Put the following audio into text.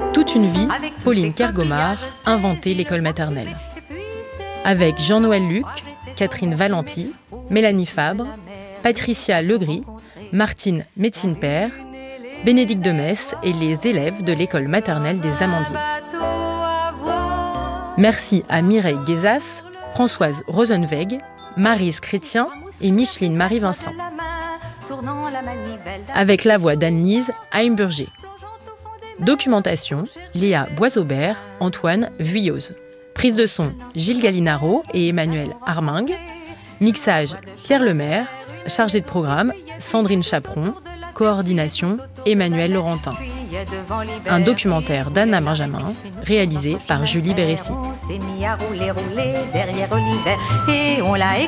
Toute une vie, Pauline Kergomar inventait l'école maternelle. Avec Jean-Noël Luc, Catherine Valenti, Mélanie Fabre, Patricia Legris, Martine Médecine-Père, Bénédicte de Metz et les élèves de l'école maternelle des Amandiers. Merci à Mireille Guézas, Françoise Rosenweg, Maryse Chrétien et Micheline Marie-Vincent. Avec la voix d'Anne-Lise Heimburger. Documentation, Léa Boisaubert, Antoine Vuilloz. Prise de son, Gilles Gallinaro et Emmanuel Armingue. Mixage, Pierre Lemaire. Chargé de programme, Sandrine Chaperon. Coordination, Emmanuel Laurentin. Un documentaire d'Anna Benjamin, réalisé par Julie Bérécy. On s'est mis à rouler derrière Olivet et on l'a